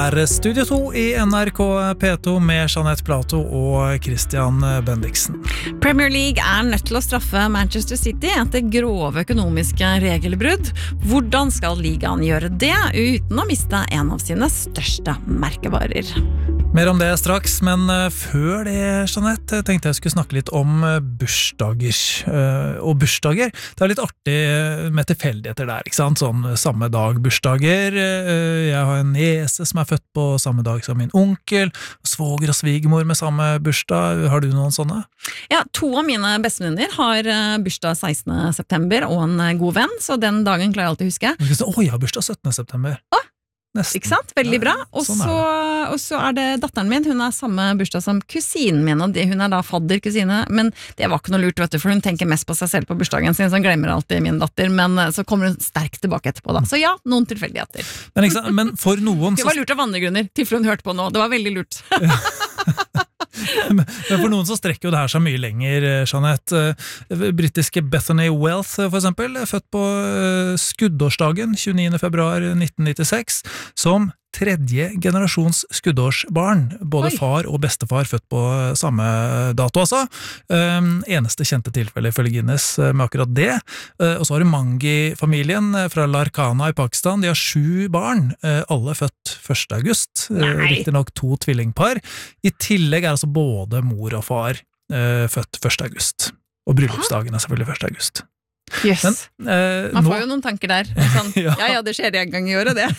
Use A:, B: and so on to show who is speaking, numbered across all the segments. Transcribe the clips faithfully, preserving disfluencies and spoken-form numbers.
A: er Studio to i N R K P to med Jeanette Plato og Christian Bendiksen.
B: Premier League er nødt til å straffe Manchester City etter grove økonomiske regelbrudd. Hvordan skal ligaen gjøre det uten å miste en av sine største merkevarer?
A: Mer om det straks, men før det, Jeanette, tenkte jeg skulle snakke litt om bursdager. Og bursdager, det er litt artig med tilfeldigheter der, ikke sant? Sånn samme dag bursdager. Jeg har en niese som er født på samme dag som min onkel, svoger og svigermor med samme bursdag. Har du noen sånne?
B: Ja, to av mine bestevenninner har bursdag sekstende september og en god venn, så den dagen klarer jeg alltid å huske.
A: Å, jeg har bursdag syttende september.
B: Å!
A: Nesten.
B: Ikke sant? Veldig bra. Og
A: sånn
B: så, og så er det datteren min, hun er samme bursdag som kusinen min, og det, hun er da fadder-kusine, men det var ikke noe lurt, vet du, for hun tenker mest på seg selv på bursdagen sin, så hun glemmer alltid min datter, men så kommer hun sterkt tilbake etterpå da. Så ja, noen tilfeldigheter.
A: Men, ikke sant? Men for noen...
B: Det var lurt av andre grunner, tilfelle hun hørte på nå. Det var veldig lurt.
A: Men for noen så strekker jo det her seg mye lenger, Jeanette. Britiske Bethany Wealth, for eksempel, er født på skuddårsdagen tjueniende februar nitten nittiseks, som tredje generasjons skuddårsbarn. Både Oi. Far og bestefar født på samme dato, altså. Um, eneste kjente tilfelle ifølge Guinness med akkurat det. Uh, og så har du Mangi-familien fra Larkana i Pakistan. De har sju barn, uh, alle født første august. Uh, riktig nok to tvillingpar. I tillegg er altså både mor og far uh, født første august. Og bryllupsdagen er selvfølgelig første august.
B: Yes. Men, uh, Man får nå... jo noen tanker der. Sånn, ja. ja, ja, det skjer en gang i året, det.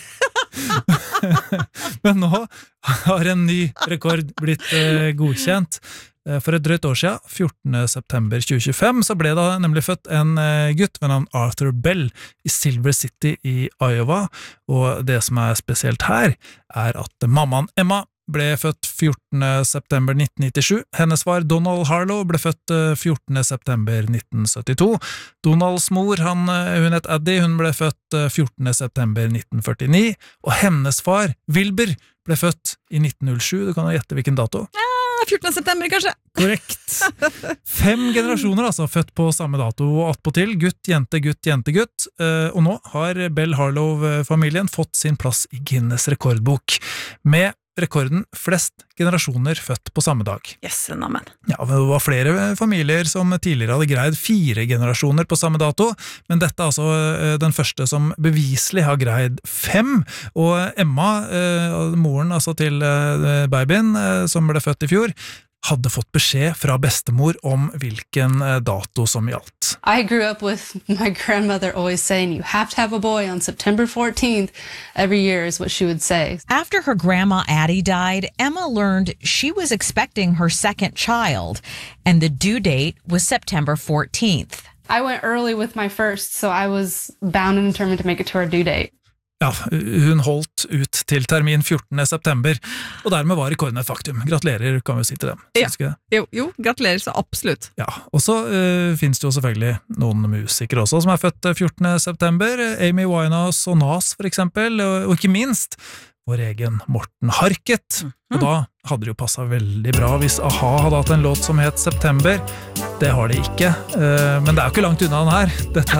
A: Men nå har en ny rekord blitt uh, godkjent. Uh, for et drøyt år siden, fjortende september tjue tjuefem, så ble det nemlig født en uh, gutt ved navn Arthur Bell i Silver City i Iowa, og det som er spesielt her, er at mammaen Emma ble født fjortende september nitten nittisju. Hennes far Donald Harlow ble født fjortende september nitten syttito. Donalds mor, han, hun het Addie, hun ble født fjortende september nitten førtini. Og hennes far, Wilbur, ble født i nitten null sju. Du kan jo gjette hvilken dato.
B: Ja, fjortende september kanskje.
A: Korrekt. Fem generasjoner altså, født på samme dato, og attpåtil gutt, jente, gutt, jente, gutt. Og nå har Bell Harlow-familien fått sin plass i Guinness rekordbok, med rekorden flest generasjoner født på samme dag.
B: Yes, namen.
A: Ja, det var flere familier som tidligere hadde greid fire generasjoner på samme dato, men dette er altså den første som beviselig har greid fem, og Emma, moren altså til babyen, som ble født i fjor, hadde fått beskjed fra bestemor om hvilken dato som gjaldt.
C: I grew up with my grandmother always saying, you have to have a boy on September fourteenth every year is what she would say.
D: After her grandma Addie died, Emma learned she was expecting her second child, and the due date was September fourteenth.
C: I went early with my first, so I was bound and determined to make it to our due date.
A: Ja, hun holdt ut til termin fjortende september, og dermed var rekorden et faktum. Gratulerer, kan vi si til dem.
B: Ja. Jo, jo, gratulerer så absolutt.
A: Ja, og så uh, finnes det jo selvfølgelig noen musikere også som er født fjortende september. Amy Winehouse og Nas for eksempel, og, og ikke minst vår egen Morten Harket. Mm. Og da hadde det jo passet veldig bra hvis A-ha hadde hatt en låt som het September. Det har de ikke, uh, men det er jo ikke langt unna den her. Dette